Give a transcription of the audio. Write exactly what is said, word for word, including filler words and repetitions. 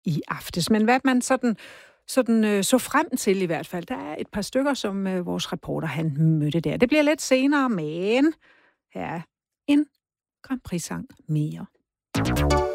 i aftes. Men hvad man sådan, sådan øh, så frem til i hvert fald, der er et par stykker, som øh, vores reporter han mødte der. Det bliver lidt senere, men her er en Grand Prix-sang mere.